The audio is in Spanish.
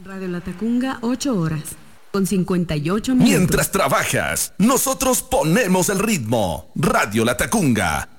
Radio Latacunga, 8 horas, con 58 minutos. Mientras trabajas, nosotros ponemos el ritmo. Radio Latacunga,